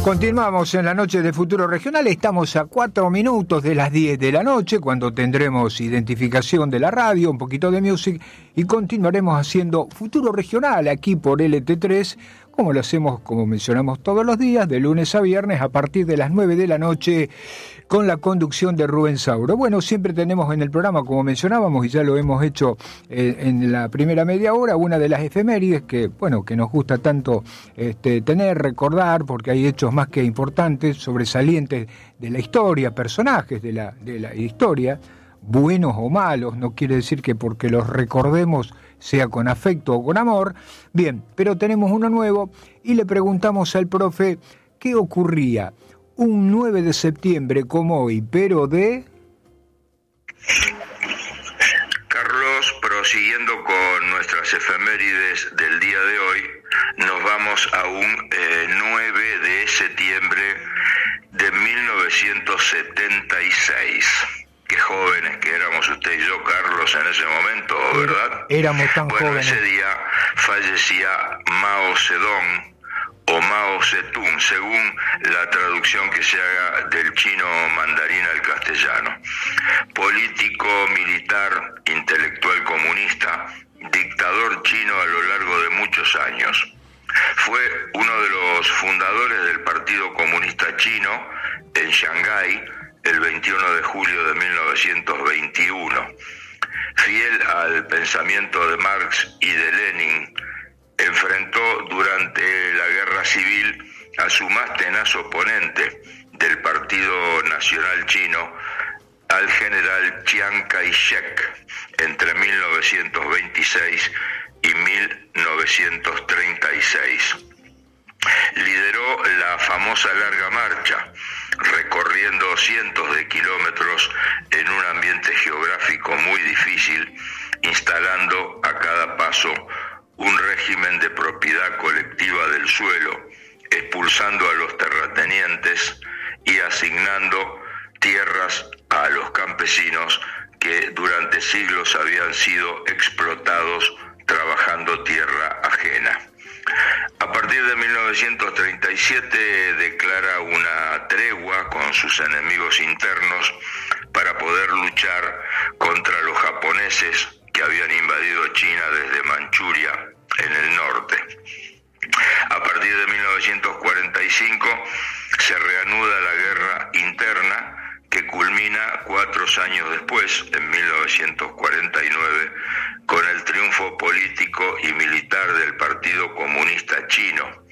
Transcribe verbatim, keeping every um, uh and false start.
Continuamos en la noche de Futuro Regional, estamos a cuatro minutos de las diez de la noche, cuando tendremos identificación de la radio, un poquito de music, y continuaremos haciendo Futuro Regional aquí por L T tres, como lo hacemos, como mencionamos todos los días, de lunes a viernes, a partir de las nueve de la noche, con la conducción de Rubén Sauro. Bueno, siempre tenemos en el programa, como mencionábamos, y ya lo hemos hecho eh, en la primera media hora, una de las efemérides que, bueno, que nos gusta tanto este, tener, recordar, porque hay hechos más que importantes, sobresalientes de la historia, personajes de la, de la historia, buenos o malos, no quiere decir que porque los recordemos sea con afecto o con amor. Bien, pero tenemos uno nuevo y le preguntamos al profe qué ocurría un nueve de septiembre como hoy, pero de... Carlos, prosiguiendo con nuestras efemérides del día de hoy, nos vamos a un eh, nueve de septiembre de mil novecientos setenta y seis. Qué jóvenes que éramos usted y yo, Carlos, en ese momento, ¿verdad? Éramos tan bueno, jóvenes. Ese día fallecía Mao Zedong, o Mao Zedong, según la traducción que se haga del chino mandarín al castellano. Político, militar, intelectual comunista, dictador chino a lo largo de muchos años. Fue uno de los fundadores del Partido Comunista Chino en Shanghái el veintiuno de julio de mil novecientos veintiuno. Fiel al pensamiento de Marx y de Lenin, enfrentó durante la Guerra Civil a su más tenaz oponente del Partido Nacional Chino, al general Chiang Kai-shek, entre mil novecientos veintiséis y mil novecientos treinta y seis. Lideró la famosa Larga Marcha, recorriendo cientos de kilómetros en un ambiente geográfico muy difícil, instalando a cada paso un régimen de propiedad colectiva del suelo, expulsando a los terratenientes y asignando tierras a los campesinos que durante siglos habían sido explotados trabajando tierra ajena. A partir de mil novecientos treinta y siete declara una tregua con sus enemigos internos para poder luchar contra los japoneses que habían invadido China desde Manchuria en el norte. A partir de mil novecientos cuarenta y cinco se reanuda la guerra interna, que culmina cuatro años después, en mil novecientos cuarenta y nueve, con el triunfo político y militar del Partido Comunista Chino,